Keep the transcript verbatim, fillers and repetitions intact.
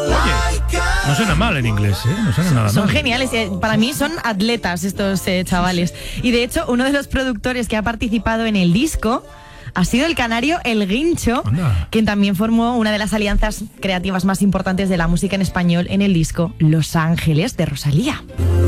Oye, no suena mal en inglés, ¿eh? No suena nada mal. Son geniales, eh, para mí son atletas estos eh, chavales. Y de hecho, uno de los productores que ha participado en el disco ha sido el canario El Guincho, Anda. quien también formó una de las alianzas creativas más importantes de la música en español en el disco Los Ángeles de Rosalía.